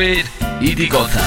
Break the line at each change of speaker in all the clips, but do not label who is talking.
ইতিকথা।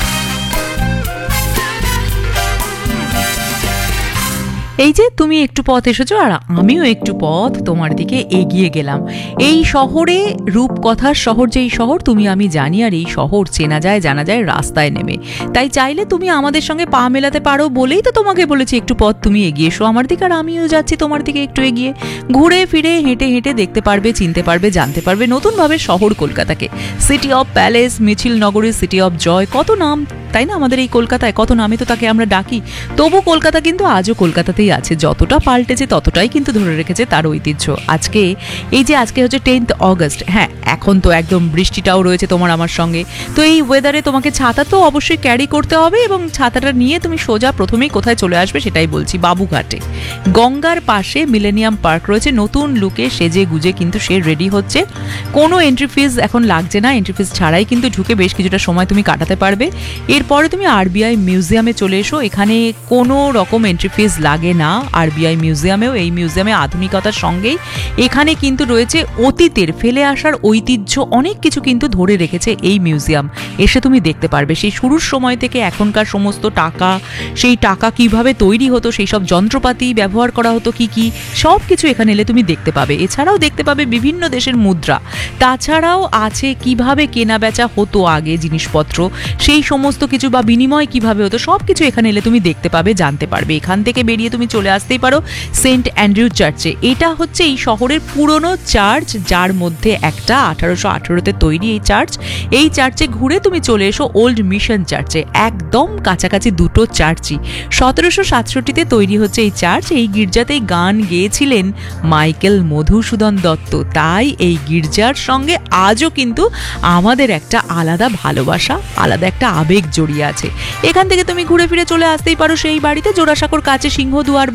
এই যে তুমি একটু পথ এসেছো আর আমিও একটু পথ তোমার দিকে এগিয়ে গেলাম। এই শহরে রূপকথার শহর, যেই শহর তুমি আমি জানি, আর এই শহর চেনা যায় জানা যায় রাস্তায় নেমে। তাই চাইলে তুমি আমাদের সঙ্গে পা মেলাতে পারো বলেই তো তোমাকে বলেছি একটু পথ তুমি এগিয়ে এসো আমার দিকে, আর আমিও যাচ্ছি তোমার দিকে একটু এগিয়ে। ঘুরে ফিরে হেঁটে হেঁটে দেখতে পারবে, চিনতে পারবে, জানতে পারবে নতুনভাবে শহর কলকাতাকে। সিটি অফ প্যালেস, মিছিল নগরী, সিটি অফ জয়, কত নাম তাই না আমাদের এই কলকাতায়, কত নামে তো তাকে আমরা ডাকি। তবু কলকাতা কিন্তু আজও কলকাতাতেই আছে, যতটা পাল্টেছে ততটাই কিন্তু ধরে রেখেছে তার ঐতিহ্য। আজকে আজকে হচ্ছে 10th অগস্ট। হ্যাঁ, এখন তো একদম বৃষ্টিটাও রয়েছে তোমার আমার সঙ্গে। তো এই ওয়েদারে তোমাকে ছাতা তো অবশ্যই ক্যারি করতে হবে, এবং ছাতাটা নিয়ে তুমি সোজা প্রথমেই কোথায় চলে আসবে সেটাই বলছি, বাবুঘাটে। গঙ্গার পাশে মিলেনিয়াম পার্ক রয়েছে, নতুন লুকে সেজে গুজে কিন্তু সে রেডি হচ্ছে। কোনো এন্ট্রি ফিজ এখন লাগছে না, এন্ট্রি ফিজ ছাড়াই কিন্তু ঢুকে বেশ কিছুটা সময় তুমি কাটাতে পারবে। এরপরে তুমি আরবিআই মিউজিয়ামে চলে এসো, এখানে কোনো রকম এন্ট্রি ফিজ লাগে না। আরবিআই মিউজিয়ামেও, এই মিউজিয়ামে আধুনিকতার সঙ্গেই এখানে কিন্তু রয়েছে অতীতের ফেলে আসার ঐতিহ্য, অনেক কিছু কিন্তু ধরে রেখেছে এই মিউজিয়াম। এসে তুমি দেখতে পারবে সেই শুরুর সময় থেকে এখনকার সমস্ত টাকা, সেই টাকা কিভাবে তৈরি হতো, সেই সব যন্ত্রপাতি ব্যবহার করা হতো কি কি, সব কিছু এখানে এলে তুমি দেখতে পাবে। এছাড়াও দেখতে পাবে বিভিন্ন দেশের মুদ্রা, তাছাড়াও আছে কিভাবে কেনা বেচা হতো আগে জিনিসপত্র, সেই সমস্ত কিছু, বা বিনিময় কিভাবে হতো, সব কিছু এখানে এলে তুমি দেখতে পাবে, জানতে পারবে। এখান থেকে বেরিয়ে তুমি চলে আসতেই পারো সেন্ট অ্যান্ড্রিউ চার্চে। এটা হচ্ছে এই শহরের পুরনো চার্চ, যার মধ্যে একটা 1818-তে তৈরি এই চার্চ। এই চার্চে ঘুরে তুমি চলে এসো ওল্ড মিশন চার্চে, একদম কাছাকাছি দুটো চার্চই। 1767-তে তৈরি হচ্ছে এই চার্চ। এই গির্জাতেই গান গেয়েছিলেন মাইকেল মধুসূদন দত্ত, তাই এই গির্জার সঙ্গে আজও কিন্তু আমাদের একটা আলাদা ভালোবাসা, আলাদা একটা আবেগ জড়িয়ে আছে। এখান থেকে তুমি ঘুরে ফিরে চলে আসতেই পারো সেই বাড়িতে, জোড়াসাঁকোর কাছে সিংহদুয়ার